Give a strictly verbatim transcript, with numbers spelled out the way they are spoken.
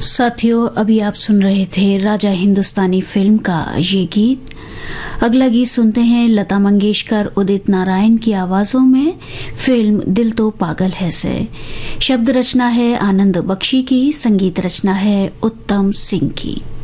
साथियों, अभी आप सुन रहे थे राजा हिंदुस्तानी फिल्म का ये गीत। अगला गीत सुनते हैं लता मंगेशकर, उदित नारायण की आवाजों में, फिल्म दिल तो पागल है से। शब्द रचना है आनंद बख्शी की, संगीत रचना है उत्तम सिंह की।